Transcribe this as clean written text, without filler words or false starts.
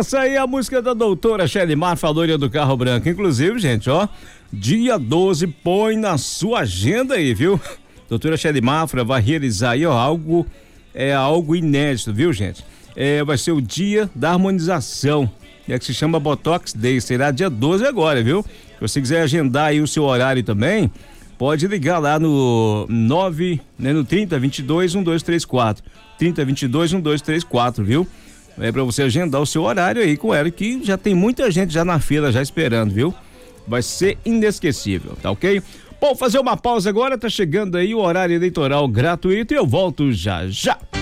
Essa aí é a música da doutora Shelimar, Faloria do Carro Branco. Inclusive, gente, ó, dia 12, põe na sua agenda aí, viu? Doutora Shelimar vai realizar aí, ó, algo inédito, viu, gente? Vai ser o dia da harmonização, que se chama Botox Day, será dia 12 agora, viu? Se você quiser agendar aí o seu horário também, pode ligar lá no 3022-1234, 3022-1234, viu? Pra você agendar o seu horário aí com ela, que já tem muita gente já na fila, já esperando, viu? Vai ser inesquecível, tá ok? Bom, fazer uma pausa agora, tá chegando aí o horário eleitoral gratuito e eu volto já já.